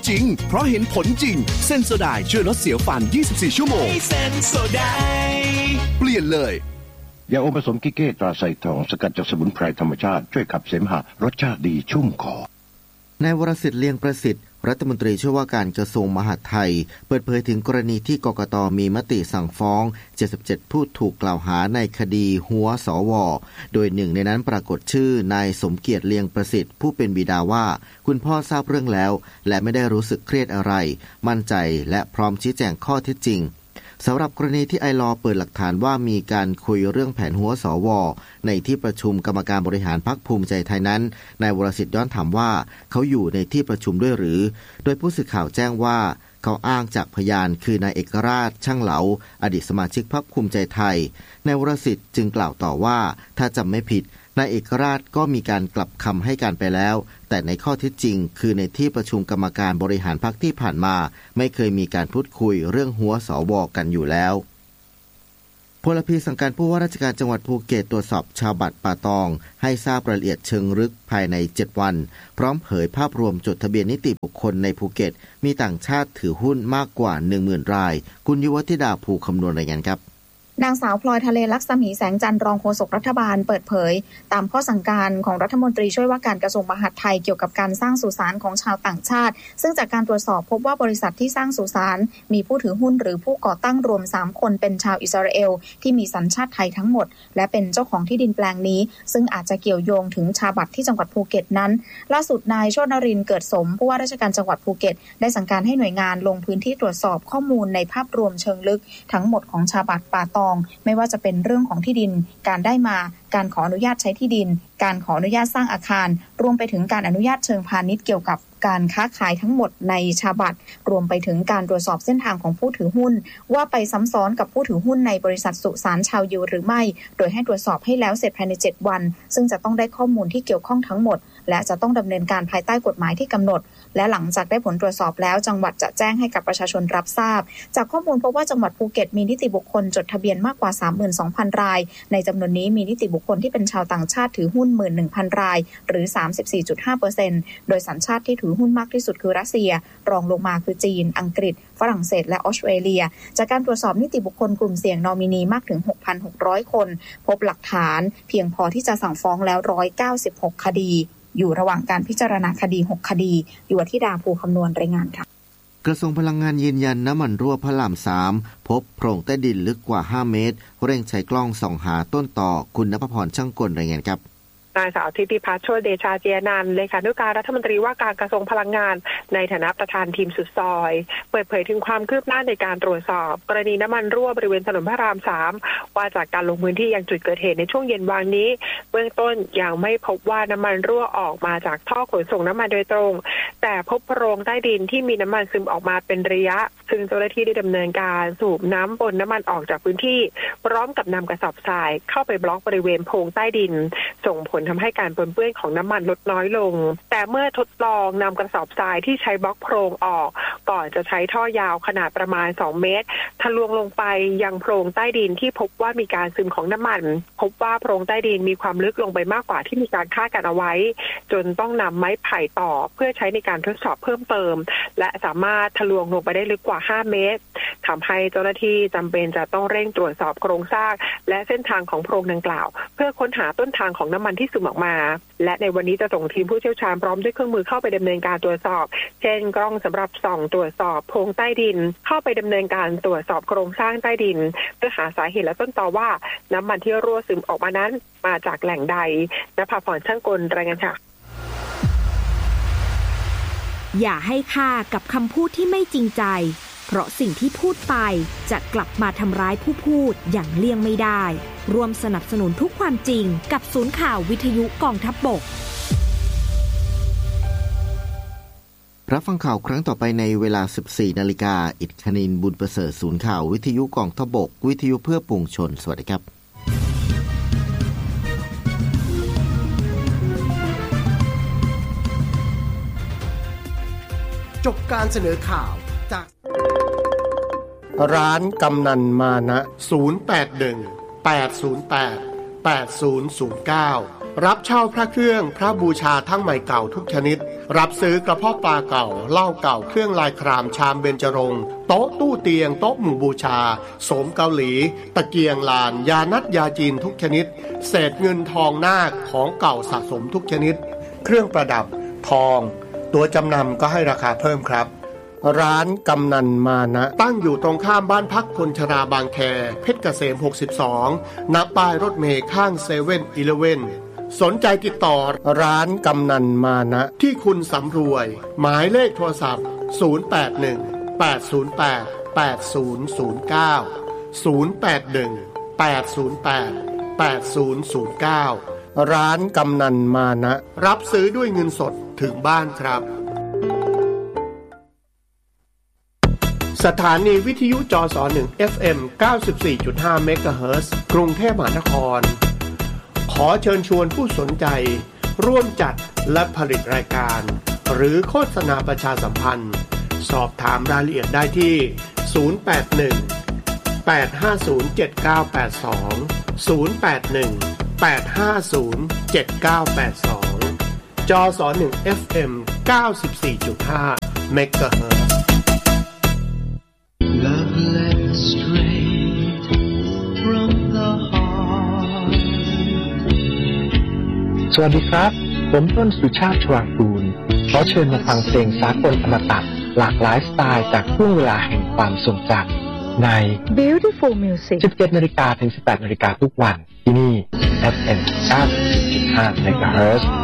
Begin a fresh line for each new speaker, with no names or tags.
จริงเพราะเห็นผลจริงเซนโซไดช่วยลดเสียวฟัน24ชั่วโมงเซนโซไดเปลี่ยนเลย
ยาอมผสมกิเก้ตราไซทองสกัดจากสมุนไพรธรรมชาติช่วยขับเสมหะรสชาติดีชุ่มคอ
นายวรสิทธิ์เลียงประสิทธิ์รัฐมนตรีช่วยว่าการกระทรวงมหาดไทยเปิดเผยถึงกรณีที่กกต.มีมติสั่งฟ้อง77ผู้ถูกกล่าวหาในคดีหัวสว.โดยหนึ่งในนั้นปรากฏชื่อนายสมเกียรติเลียงประสิทธิ์ผู้เป็นบิดาว่าคุณพ่อทราบเรื่องแล้วและไม่ได้รู้สึกเครียดอะไรมั่นใจและพร้อมชี้แจงข้อเท็จจริงสำหรับกรณีที่ไอลอเปิดหลักฐานว่ามีการคุยเรื่องแผนหัวสว.ในที่ประชุมกรรมการบริหารพรรคภูมิใจไทยนั้นนายวรสิทธิ์ย้อนถามว่าเขาอยู่ในที่ประชุมด้วยหรือโดยผู้สื่อข่าวแจ้งว่าเขาอ้างจากพยานคือนายเอกราชช่างเหลาอดีตสมาชิกพรรคภูมิใจไทยนายวรสิทธิ์จึงกล่าวต่อว่าถ้าจำไม่ผิดนายเอกราชก็มีการกลับคำให้การไปแล้วแต่ในข้อเท็จจริงคือในที่ประชุมกรรมการบริหารพรรคที่ผ่านมาไม่เคยมีการพูดคุยเรื่องหัวสว.กันอยู่แล้วพลพีสั่งการผู้ว่าราชการจังหวัดภูเก็ตตรวจสอบชาวบัตรป่าตองให้ทราบรายละเอียดเชิงลึกภายใน7วันพร้อมเผยภาพรวมจดทะเบียนนิติบุคคลในภูเก็ตมีต่างชาติถือหุ้นมากกว่า 10,000 รายคุณยุวธิดาภูคำนวณรายงานครับ
นางสาวพลอยทะเลลักษมีแสงจันทร์รองโฆษกรัฐบาลเปิดเผยตามข้อสั่งการของรัฐมนตรีช่วยว่าการกระทรวงมหาดไทยเกี่ยวกับการสร้างสุสานของชาวต่างชาติซึ่งจากการตรวจสอบพบว่าบริษัทที่สร้างสุสานมีผู้ถือหุ้นหรือผู้ก่อตั้งรวม3คนเป็นชาวอิสราเอลที่มีสัญชาติไทยทั้งหมดและเป็นเจ้าของที่ดินแปลงนี้ซึ่งอาจจะเกี่ยวโยงถึงชาบัตรที่จังหวัดภูเก็ตนั้นล่าสุดนายโชตินรินทร์เกิดสมผู้ว่าราชการจังหวัดภูเก็ตได้สั่งการให้หน่วยงานลงพื้นที่ตรวจสอบข้อมูลในภาพรวมเชิงลึกทั้งหมดของชาบัตรป่าตองไม่ว่าจะเป็นเรื่องของที่ดินการได้มาการขออนุญาตใช้ที่ดินการขออนุญาตสร้างอาคารรวมไปถึงการอนุญาตเชิงพาณิชย์เกี่ยวกับการค้าขายทั้งหมดในชาบัตรรวมไปถึงการตรวจสอบเส้นทางของผู้ถือหุ้นว่าไปซ้ำซ้อนกับผู้ถือหุ้นในบริษัทสุสานชาวยิวหรือไม่โดยให้ตรวจสอบให้แล้วเสร็จภายใน7วันซึ่งจะต้องได้ข้อมูลที่เกี่ยวข้องทั้งหมดและจะต้องดำเนินการภายใต้กฎหมายที่กำหนดและหลังจากได้ผลตรวจสอบแล้วจังหวัดจะแจ้งให้กับประชาชนรับทราบจากข้อมูลพบว่าจังหวัดภูเก็ตมีนิติบุคคลจดทะเบียนมากกว่า 32,000 รายในจำนวนนี้มีนิติบุคคลที่เป็นชาวต่างชาติถือหุ้น 11,000 รายหรือ 34.5% โดยสัญชาติที่ถือหุ้นมากที่สุดคือรัสเซียรองลงมาคือจีนอังกฤษฝรั่งเศสและออสเตรเลียจากการตรวจสอบนิติบุคคลกลุ่มเสี่ยงนอมินีมากถึง 6,600 คนพบหลักฐานเพียงพอที่จะสั่งฟ้องแล้ว196คดีอยู่ระหว่างการพิจารณาคดี6คดีอยู่ที่ดาภูคำนวณรายงานค่ะ
กระทรวงพลังงานยืนยันน้ำมันรั่วพระราม3พบโพรงใต้ดินลึกกว่า5เมตรเร่งใช้กล้องส่องหาต้นต่อคุณณภพรช่างกลรายงานครับ
นายสาวทิติพัฒน์โชติเดชาเจียนันท์เลขานุการรัฐมนตรีว่าการกระทรวงพลังงานในฐานะประธานทีมสุดซอยเปิดเผยถึงความคืบหน้าในการตรวจสอบกรณีน้ำมันรั่วบริเวณถนนพระราม3ว่าจากการลงพื้นที่ยังจุดเกิดเหตุในช่วงเย็นวานนี้เบื้องต้นยังไม่พบว่าน้ำมันรั่วออกมาจากท่อขนส่งน้ำมันโดยตรงแต่พบโพรงใต้ดินที่มีน้ำมันซึมออกมาเป็นระยะซึ่งเจ้าหน้าที่ได้ดำเนินการสูบน้ำปนน้ำมันออกจากพื้นที่พร้อมกับนำกระสอบทรายเข้าไปบล็อกบริเวณโพรงใต้ดินส่งผลทำให้การปนเปื้อนของน้ำมันลดน้อยลงแต่เมื่อทดลองนำกระสอบทรายที่ใช้บล็อกโพรงออกก่อนจะใช้ท่อยาวขนาดประมาณ2เมตรทะลวงลงไปยังโพรงใต้ดินที่พบว่ามีการซึมของน้ำมันพบว่าโพรงใต้ดินมีความลึกลงไปมากกว่าที่มีการคาดการเอาไว้จนต้องนำไม้ไผ่ต่อเพื่อใช้ในการทดสอบเพิ่มเติมและสามารถทะลวงลงไปได้ลึกกว่า5เมตรทำให้เจ้าหน้าที่จำเป็นจะต้องเร่งตรวจสอบโครงสร้างและเส้นทางของโพรงดังกล่าวเพื่อค้นหาต้นทางของน้ำมันที่ซึมออกมาและในวันนี้จะส่งทีมผู้เชี่ยวชาญพร้อมด้วยเครื่องมือเข้าไปดำเนินการตรวจสอบเช่นกล้องสำหรับส่องตรวจสอบโพรงใต้ดินเข้าไปดำเนินการตรวจสอบโครงสร้างใต้ดินเพื่อหาสาเหตุและต้นตอว่าน้ำมันที่รั่วซึมออกมานั้นมาจากแหล่งใดณภพรช่างกลรายงานค่ะ
อย่าให้ค่ากับคำพูดที่ไม่จริงใจเพราะสิ่งที่พูดไปจะกลับมาทำร้ายผู้พูดอย่างเลี่ยงไม่ได้ร่วมสนับสนุนทุกความจริงกับศูนย์ข่าววิทยุกองทัพบก
รับฟังข่าวครั้งต่อไปในเวลา 14 นาฬิกาอิทคณินบุญประเสริฐศูนย์ข่าววิทยุกองทัพบกวิทยุเพื่อปวงชนสวัสดีครับ
จบการเสนอข่าวจาก
ร้านกำนันมานะ081 808 8009รับเช่าพระเครื่องพระบูชาทั้งใหม่เก่าทุกชนิดรับซื้อกระเพาะปลาเก่าเหล้าเก่าเครื่องลายครามชามเบญจรงค์โต๊ะตู้เตียงโต๊ะหมู่บูชาโสมเกาหลีตะเกียงลานยานัดยาจีนทุกชนิดเศษเงินทองนาคของเก่าสะสมทุกชนิดเครื่องประดับทองตัวจำนำก็ให้ราคาเพิ่มครับร้านกำนันมานะตั้งอยู่ตรงข้ามบ้านพักคนชราบางแคเพชรเกษม62ณป้ายรถเมล์ข้างเซเว่นอีเลฟเว่นสนใจติดต่อร้านกำนันมานะที่คุณสำรวยหมายเลขโทรศัพท์0818088089 ร้านกำนันมานะรับซื้อด้วยเงินสดถึงบ้านครับสถานีวิทยุจส1 FM 94.5 เมกะเฮิรตซ์กรุงเทพมหานครขอเชิญชวนผู้สนใจร่วมจัดและผลิตรายการหรือโฆษณาประชาสัมพันธ์สอบถามรายละเอียดได้ที่081-850-7982 081-850-7982 จส1 FM 94.5 เมกะเฮิรตซ์
สวัสดีครับผมต้นสุชาติชวางกูลขอเชิญมาฟังเพลงสากลอมตะหลากหลายสไตล์จากช่วงเวลาแห่งความทรงจำใน Beautiful Music 17 นาฬิกาถึง 18 นาฬิกาทุกวันที่นี่ FM 94.5 เมกะเฮิรตซ์